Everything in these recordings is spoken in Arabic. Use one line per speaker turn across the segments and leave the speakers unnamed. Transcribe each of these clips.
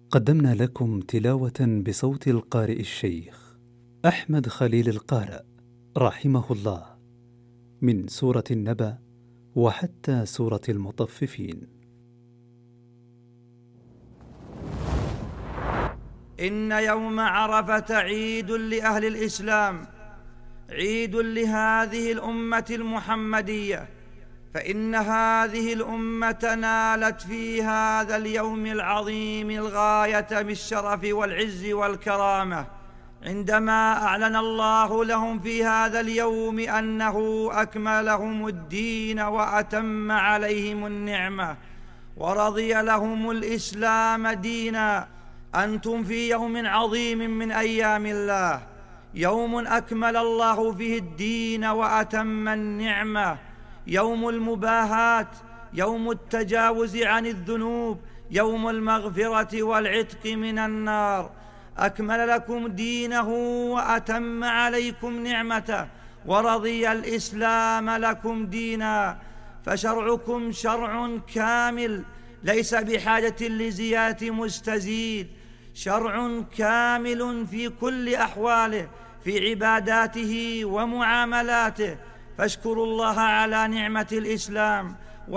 قدمنا لكم تلاوة بصوت القارئ الشيخ أحمد خليل القارئ رحمه الله من سورة النبأ وحتى سورة المطففين.
إن يوم عرفة عيد لأهل الإسلام، عيد لهذه الأمة المحمدية، فإن هذه الأمة نالت في هذا اليوم العظيم الغاية بالشرف والعز والكرامة، عندما أعلن الله لهم في هذا اليوم أنه أكمل لهم الدين وأتم عليهم النعمة ورضي لهم الإسلام دينا. أنتم في يوم عظيم من أيام الله، يوم أكمل الله فيه الدين وأتم النعمة، يوم المباهاة، يوم التجاوز عن الذنوب، يوم المغفرة والعتق من النار. أكمل لكم دينه وأتم عليكم نعمته ورضي الإسلام لكم دينا، فشرعكم شرع كامل ليس بحاجة لزيادة مستزيد، شرع كامل في كل أحواله، في عباداته ومعاملاته. فاشكروا الله على نعمة الإسلام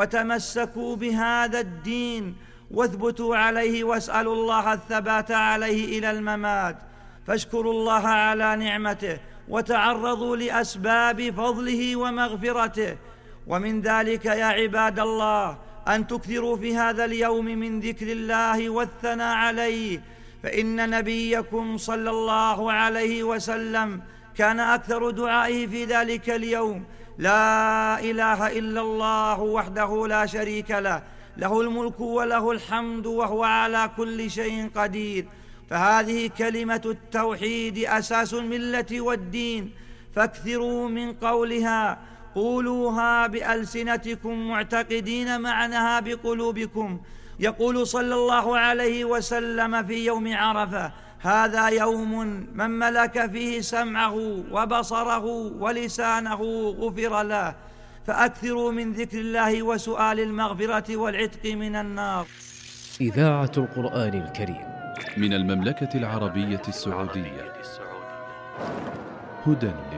وتمسكوا بهذا الدين واثبتوا عليه واسألوا الله الثبات عليه إلى الممات. فاشكروا الله على نعمته وتعرضوا لأسباب فضله ومغفرته. ومن ذلك يا عباد الله أن تكثروا في هذا اليوم من ذكر الله والثناء عليه، فإن نبيكم صلى الله عليه وسلم كان أكثر دعائه في ذلك اليوم: لا إله إلا الله وحده لا شريك له، له الملك وله الحمد وهو على كل شيء قدير. فهذه كلمة التوحيد أساس الملة والدين، فاكثروا من قولها، قولوها بألسنتكم معتقدين معناها بقلوبكم. يقول صلى الله عليه وسلم في يوم عرفة: هذا يوم من ملك فيه سمعه وبصره ولسانه غفر له. فأكثروا من ذكر الله وسؤال المغفرة والعتق من النار.
إذاعة القرآن الكريم
من المملكة العربية السعودية، هدى